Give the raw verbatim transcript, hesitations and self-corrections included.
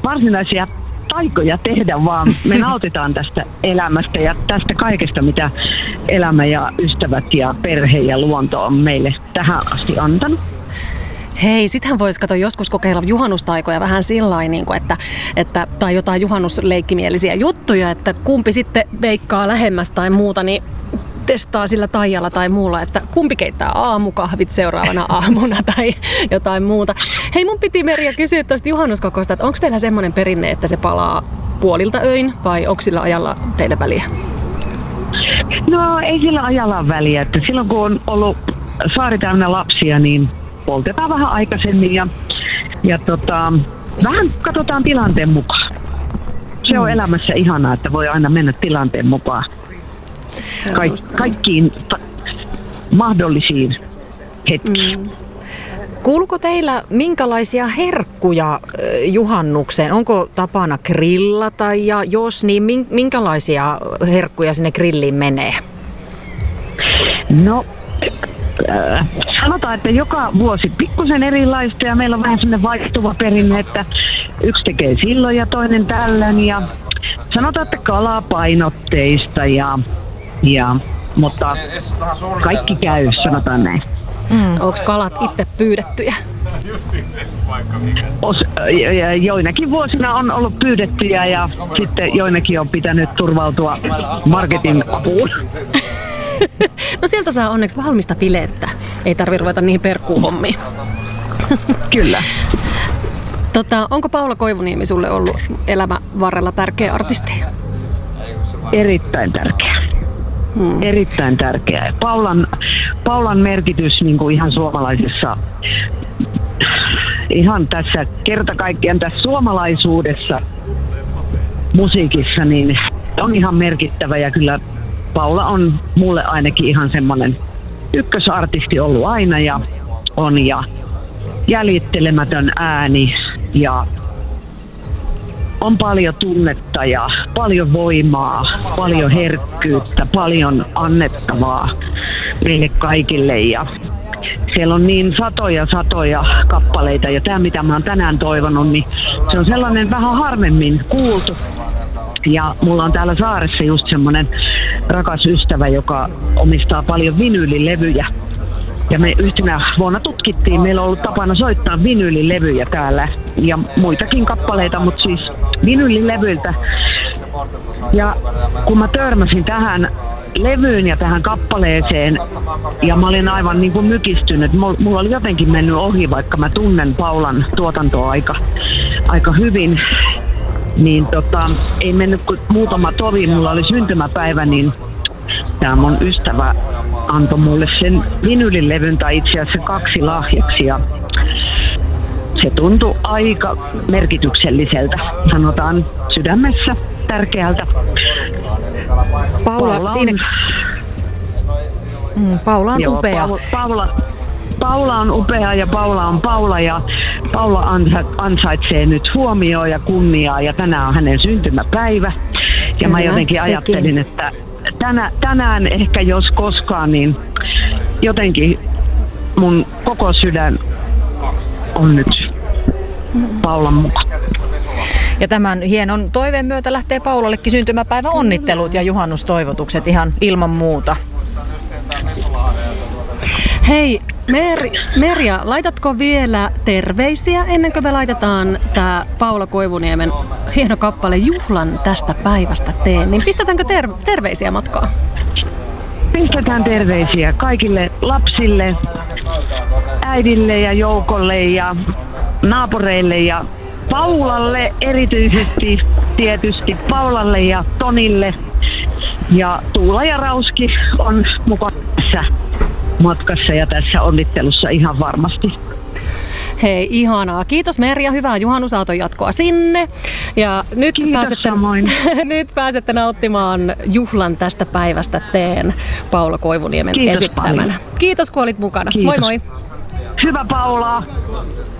varsinaisia taikoja tehdä, vaan me nautitaan tästä elämästä ja tästä kaikesta, mitä elämä ja ystävät ja perhe ja luonto on meille tähän asti antanut. Hei, sittenhän voisi katsoa joskus kokeilla juhannustaikoja vähän sillain, niin että, että, tai jotain juhannusleikkimielisiä juttuja, että kumpi sitten veikkaa lähemmäs tai muuta, niin testaa sillä taijalla tai muulla, että kumpi keittää aamukahvit seuraavana aamuna tai jotain muuta. Hei, mun piti Merja kysyä tuosta juhannuskokosta, että onko teillä semmoinen perinne, että se palaa puolilta öin vai onko sillä ajalla teille väliä? No ei sillä ajalla ole väliä, että silloin kun on ollut saari täynnä lapsia, niin poltetaan vähän aikaisemmin ja, ja tota, vähän katsotaan tilanteen mukaan. Se on elämässä ihanaa, että voi aina mennä tilanteen mukaan. Kaik- kaikkiin ta- mahdollisiin hetkiin. Mm. Kuuluuko teillä minkälaisia herkkuja juhannukseen? Onko tapana grillata ja jos niin, minkälaisia herkkuja sinne grilliin menee? No, äh, sanotaan, että joka vuosi pikkusen erilaista ja meillä on vähän sellainen vaihtuva perinne, että yksi tekee silloin ja toinen tällöin ja sanotaan, että kalapainotteista ja Ja, mutta kaikki käy, sanotaan näin. Mm. Onko kalat itse pyydettyjä? Os, joinakin vuosina on ollut pyydettyjä ja sitten joinakin on pitänyt turvautua marketin apuun. No sieltä saa onneksi valmista filettä. Ei tarvitse ruveta niihin perkkuuhommiin. Kyllä. Tota, onko Paula Koivuniemi sulle ollut elämän varrella tärkeä artisti? Erittäin tärkeä. Hmm. Erittäin tärkeää. Paulan, Paulan merkitys niin kuin ihan suomalaisessa, ihan tässä kerta kaikkiaan tässä suomalaisuudessa musiikissa, niin on ihan merkittävä ja kyllä Paula on mulle ainakin ihan semmoinen ykkösartisti ollut aina ja on ja jäljittelemätön ääni ja on paljon tunnetta ja paljon voimaa, paljon herkkyyttä, paljon annettavaa meille kaikille. Ja siellä on niin satoja satoja kappaleita ja tämä mitä mä oon tänään toivonut, niin se on sellainen vähän harvemmin kuultu. Ja mulla on täällä saaressa just semmoinen rakas ystävä, joka omistaa paljon vinyylilevyjä. Ja me yhtenä vuonna tutkittiin, meillä on ollut tapana soittaa vinyylilevyjä täällä ja muitakin kappaleita, mutta siis vinyylilevyiltä. Ja kun mä törmäsin tähän levyyn ja tähän kappaleeseen ja mä olin aivan niin kuin mykistynyt, mulla oli jotenkin mennyt ohi, vaikka mä tunnen Paulan tuotantoa aika, aika hyvin, niin tota, ei mennyt kuin muutama tovi, mulla oli syntymäpäivä, niin tämä mun ystävä antoi mulle sen vinylilevyn tai itse asiassa kaksi lahjaksi ja se tuntui aika merkitykselliseltä, sanotaan sydämessä tärkeältä. Paula, Paula siinä... on, mm, Paula on joo, upea. Paula, Paula, Paula on upea ja Paula on Paula ja Paula ansa, ansaitsee nyt huomioon ja kunniaa ja tänään on hänen syntymäpäivä. Ja Kyllä, mä jotenkin sekin. ajattelin, että Tänä, tänään ehkä jos koskaan, niin jotenkin mun koko sydän on nyt Paulan mukaan. Ja tämän hienon toiveen myötä lähtee Paulallekin syntymäpäivän onnittelut ja juhannustoivotukset ihan ilman muuta. Hei, Mer- Merja, laitatko vielä terveisiä ennen kuin me laitetaan tää Paula Koivuniemen hieno kappale Juhlan tästä päivästä teen? Niin pistetäänkö ter- terveisiä matkaan? Pistetään terveisiä kaikille lapsille, äidille ja Joukolle ja naapureille ja Paulalle erityisesti tietysti Paulalle ja Tonille. Ja Tuula ja Rauski on mukana tässä matkassa ja tässä onnittelussa ihan varmasti. Hei, ihanaa. Kiitos Merja, hyvää juhannusaaton jatkoa sinne. Ja nyt pääsette, nyt pääsette nauttimaan Juhlan tästä päivästä teen Paula Koivuniemen Kiitos esittämänä. paljon. Kiitos kun olit mukana. Kiitos. Moi moi. Hyvä Paula.